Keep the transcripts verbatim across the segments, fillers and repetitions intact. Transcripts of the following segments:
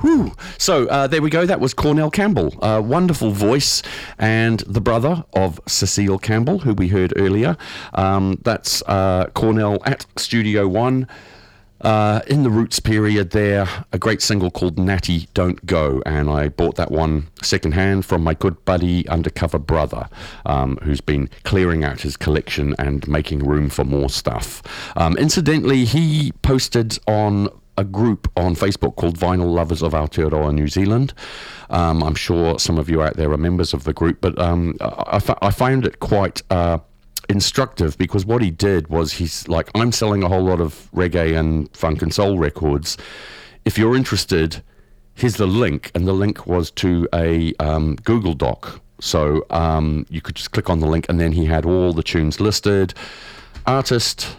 Whew. So uh, there we go. That was Cornell Campbell, a wonderful voice, and the brother of Cecile Campbell, who we heard earlier. Um, that's uh, Cornell at Studio One. Uh, in the Roots period there, a great single called Natty Don't Go, and I bought that one secondhand from my good buddy Undercover Brother, um, who's been clearing out his collection and making room for more stuff. Um, incidentally, he posted on a group on Facebook called Vinyl Lovers of Aotearoa New Zealand. Um, I'm sure some of you out there are members of the group, but um, I, I found it quite uh, instructive, because what he did was, he's like, I'm selling a whole lot of reggae and funk and soul records. If you're interested, here's the link, and the link was to a um, Google Doc. So um, you could just click on the link, and then he had all the tunes listed, artist,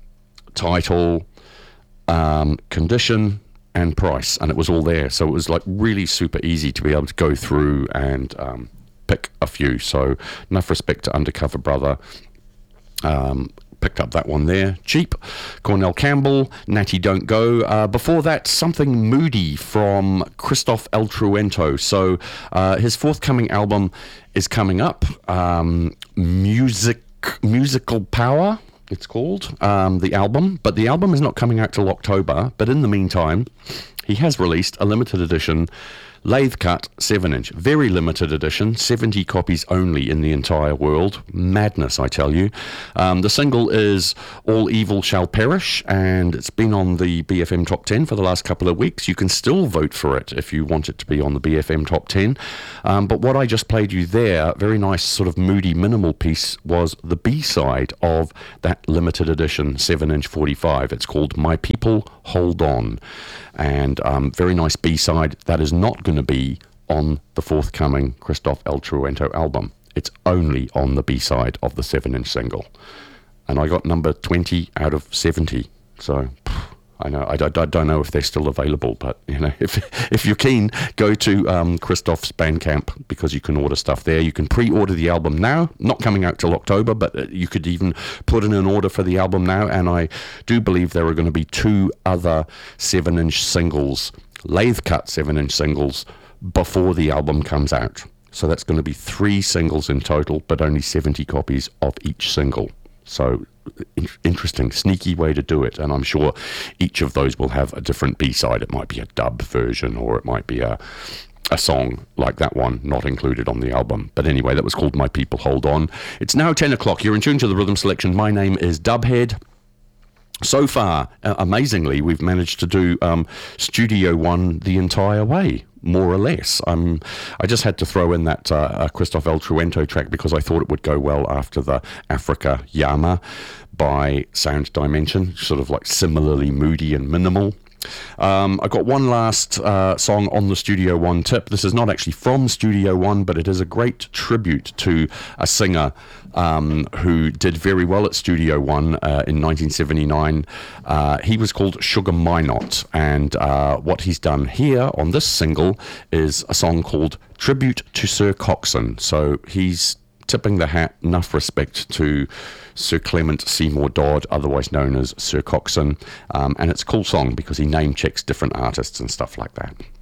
title, Um, condition and price, and it was all there. So it was like really super easy to be able to go through and um, pick a few. So enough respect to Undercover Brother. Um, picked up that one there, cheap. Cornell Campbell, Natty Don't Go. Uh, before that, something moody from Christoph El Truento. So uh, his forthcoming album is coming up. Um, music, musical Power, it's called, um, the album, but the album is not coming out till October. But in the meantime, he has released a limited edition lathe cut seven inch, very limited edition, seventy copies only in the entire world. Madness, I tell you. Um, the single is All Evil Shall Perish, and it's been on the B F M Top ten for the last couple of weeks. You can still vote for it if you want it to be on the B F M Top ten. Um, but what I just played you there, very nice sort of moody minimal piece, was the B-side of that limited edition seven inch forty-five. It's called My People Hold On. And um, very nice B-side that is not going to be on the forthcoming Christoph El Truento album. It's only on the B-side of the seven inch single. And I got number twenty out of seventy. So I know I, I, I don't know if they're still available, but you know, if if you're keen, go to um, Christoph's Bandcamp, because you can order stuff there. You can pre-order the album now, not coming out till October, but you could even put in an order for the album now. And I do believe there are going to be two other seven inch singles, lathe cut seven inch singles, before the album comes out. So that's going to be three singles in total, but only seventy copies of each single. So interesting, sneaky way to do it. And I'm sure each of those will have a different B-side. It might be a dub version, or it might be a a song like that one, not included on the album. But anyway, that was called My People Hold On. It's now ten o'clock. You're in tune to the Rhythm Selection. My name is Dubhead. So far, uh, amazingly, we've managed to do um, Studio One the entire way, more or less. Um, I just had to throw in that uh, uh, Christoph El Truento track because I thought it would go well after the Africa Yama by Sound Dimension, sort of like similarly moody and minimal. Um, I got one last uh, song on the Studio One tip. This is not actually from Studio One, but it is a great tribute to a singer um, who did very well at Studio One uh, in nineteen seventy-nine. Uh, he was called Sugar Minot, and uh, what he's done here on this single is a song called Tribute to Sir Coxsone. So he's tipping the hat, enough respect to Sir Clement Seymour Dodd, otherwise known as Sir Coxsone, um, and it's a cool song because he name checks different artists and stuff like that.